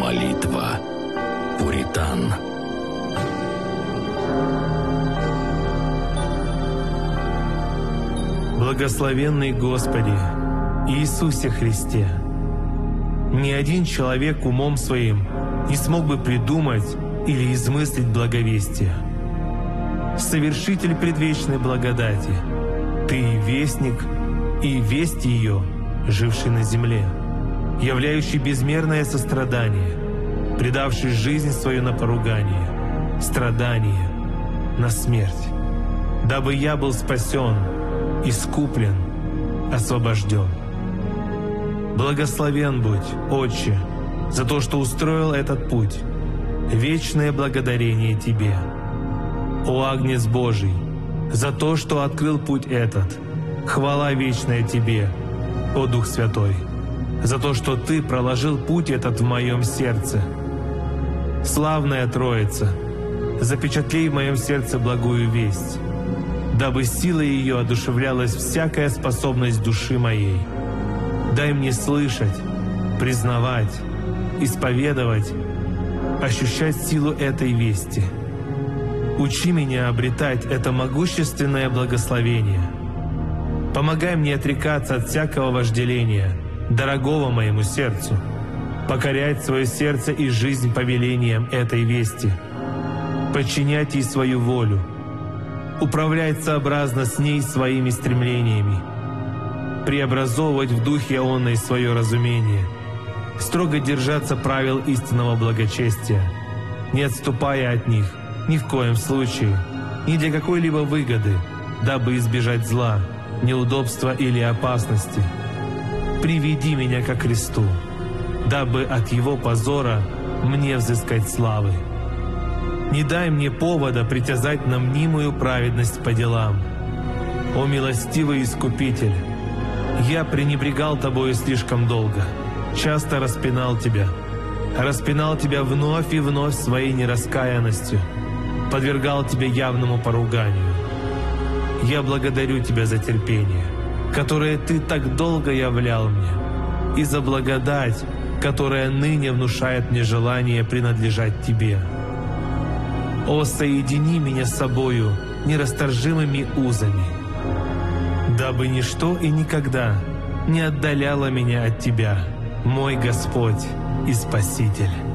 Молитва пуритан. Благословенный Господи Иисусе Христе, ни один человек умом своим не смог бы придумать или измыслить благовестие. Совершитель предвечной благодати, Ты и вестник, и весть ее, живший на земле, являющий безмерное сострадание, предавший жизнь свою на поругание, страдание, на смерть, дабы я был спасен, искуплен, освобожден. Благословен будь, Отче, за то, что устроил этот путь. Вечное благодарение Тебе. О Агнец Божий, за то, что открыл путь этот. Хвала вечная Тебе, о Дух Святой, за то, что Ты проложил путь этот в моем сердце. Славная Троица, запечатлей в моем сердце благую весть, дабы силой ее одушевлялась всякая способность души моей. Дай мне слышать, признавать, исповедовать, ощущать силу этой вести. Учи меня обретать это могущественное благословение. Помогай мне отрекаться от всякого вожделения, дорогого моему сердцу, покорять свое сердце и жизнь повелениям этой вести, подчинять ей свою волю, управлять сообразно с ней своими стремлениями, преобразовывать в духе онной свое разумение, строго держаться правил истинного благочестия, не отступая от них ни в коем случае, ни для какой-либо выгоды, дабы избежать зла, неудобства или опасности. Приведи меня ко Христу, дабы от Его позора мне взыскать славы. Не дай мне повода притязать на мнимую праведность по делам. О милостивый Искупитель, я пренебрегал Тобою слишком долго, часто распинал Тебя вновь и вновь своей нераскаянностью, подвергал Тебя явному поруганию. Я благодарю Тебя за терпение, которое Ты так долго являл мне, и за благодать, которая ныне внушает мне желание принадлежать Тебе. О, соедини меня с собою нерасторжимыми узами, дабы ничто и никогда не отдаляло меня от Тебя, мой Господь и Спаситель.